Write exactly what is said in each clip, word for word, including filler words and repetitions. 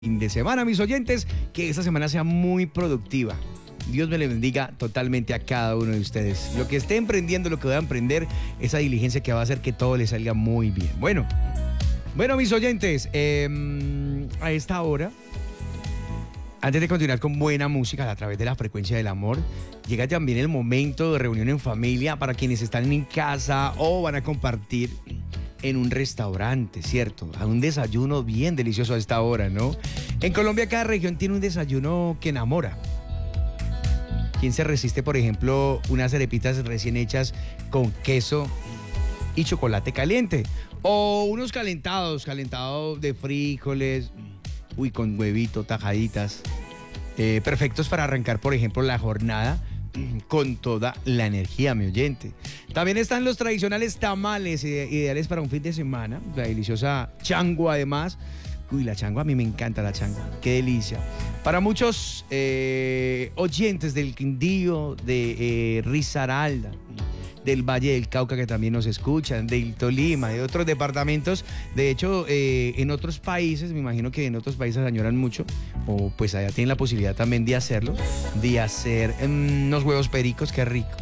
fin de semana, mis oyentes, que esta semana sea muy productiva. Dios me le bendiga totalmente a cada uno de ustedes. Lo que esté emprendiendo, lo que voy a emprender, esa diligencia que va a hacer que todo le salga muy bien. Bueno, bueno, mis oyentes, eh, a esta hora, antes de continuar con buena música a través de la frecuencia del amor, llega también el momento de reunión en familia para quienes están en casa o van a compartir en un restaurante, ¿cierto? A un desayuno bien delicioso a esta hora, ¿no? En Colombia cada región tiene un desayuno que enamora. ¿Quién se resiste, por ejemplo, unas arepitas recién hechas con queso y chocolate caliente? O unos calentados, calentados de frijoles, uy, con huevito, tajaditas, eh, perfectos para arrancar, por ejemplo, la jornada con toda la energía, mi oyente. También están los tradicionales tamales, eh, ideales para un fin de semana. La deliciosa changua, además. Uy, la changua, a mí me encanta la changua. Qué delicia. Para muchos eh, oyentes del Quindío, de eh, Risaralda, del Valle del Cauca, que también nos escuchan, del Tolima, de otros departamentos. De hecho, eh, en otros países, me imagino que en otros países añoran mucho, o pues allá tienen la posibilidad también de hacerlo, de hacer um, unos huevos pericos, qué rico.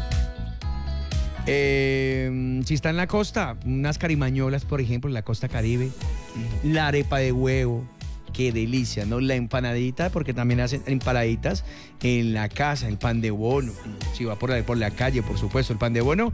Eh, si está en la costa, unas carimañolas, por ejemplo, en la costa Caribe, la arepa de huevo, qué delicia, ¿no? La empanadita, porque también hacen empanaditas en la casa, el pan de bono, si va por la, por la calle, por supuesto, el pan de bono,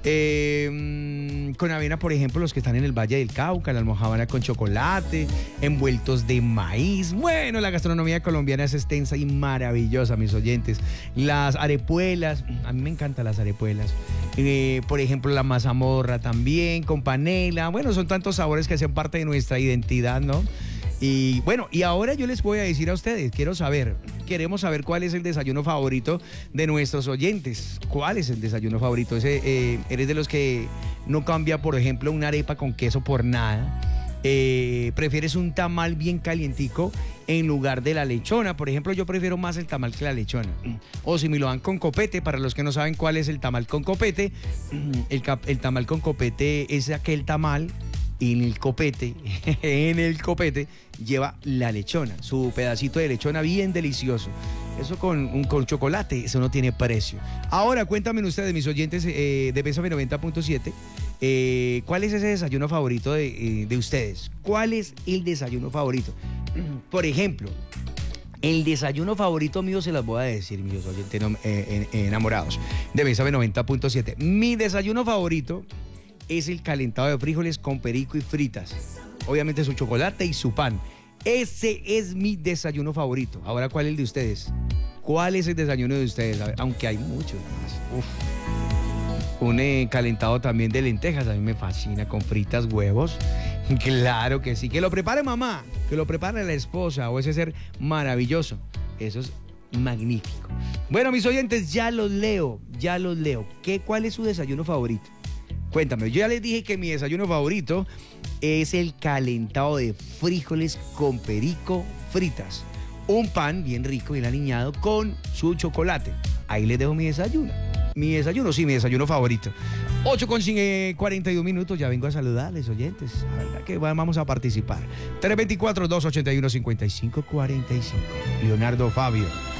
eh, con avena, por ejemplo, los que están en el Valle del Cauca, la almojábana con chocolate, envueltos de maíz. Bueno, la gastronomía colombiana es extensa y maravillosa, mis oyentes. Las arepuelas, a mí me encantan las arepuelas. Eh, por ejemplo, la mazamorra también, con panela. Bueno, son tantos sabores que hacen parte de nuestra identidad, ¿no? Y bueno, y ahora yo les voy a decir a ustedes, quiero saber, queremos saber cuál es el desayuno favorito de nuestros oyentes. ¿Cuál es el desayuno favorito? Ese, eh, ¿Eres de los que no cambia, por ejemplo, una arepa con queso por nada? Eh, ¿Prefieres un tamal bien calientico en lugar de la lechona? Por ejemplo, yo prefiero más el tamal que la lechona. O si me lo dan con copete, para los que no saben cuál es el tamal con copete, el, el tamal con copete es aquel tamal y en el copete, en el copete lleva la lechona, su pedacito de lechona bien delicioso. Eso con, con chocolate, eso no tiene precio. Ahora, cuéntame ustedes, mis oyentes eh, de Bésame noventa punto siete, eh, ¿cuál es ese desayuno favorito de, eh, de ustedes? ¿Cuál es el desayuno favorito? Por ejemplo, el desayuno favorito mío se las voy a decir, mis oyentes no, eh, eh, enamorados de Bésame noventa punto siete. Mi desayuno favorito es el calentado de frijoles con perico y fritas. Obviamente su chocolate y su pan. Ese es mi desayuno favorito. Ahora, ¿cuál es el de ustedes? ¿Cuál es el desayuno de ustedes? A ver, aunque hay muchos más. Uf. Un eh, calentado también de lentejas. A mí me fascina, con fritas, huevos. Claro que sí. Que lo prepare mamá, que lo prepare la esposa o ese ser maravilloso. Eso es magnífico. Bueno, mis oyentes, ya los leo, ya los leo. ¿Qué, ¿Cuál es su desayuno favorito? Cuéntame, yo ya les dije que mi desayuno favorito es el calentado de frijoles con perico fritas. Un pan bien rico, bien aliñado con su chocolate. Ahí les dejo mi desayuno. Mi desayuno, sí, mi desayuno favorito. ocho con cuarenta y dos minutos, ya vengo a saludarles, oyentes. La verdad que vamos a participar. tres dos cuatro, dos ocho uno, cinco cinco cuatro cinco. Leonardo Fabio.